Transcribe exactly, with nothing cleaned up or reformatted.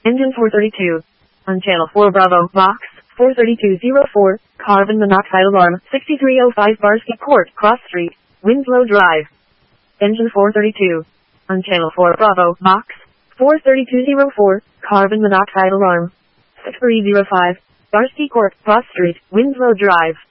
Engine four thirty-two. On channel four Bravo, box, four thirty-two oh four, carbon monoxide alarm, sixty-three oh five Barsky Court, Cross Street, Winslow Drive. Engine four thirty-two. On channel four Bravo, box, four thirty-two oh four, carbon monoxide alarm, six three oh five, Barsky Court, Cross Street, Winslow Drive.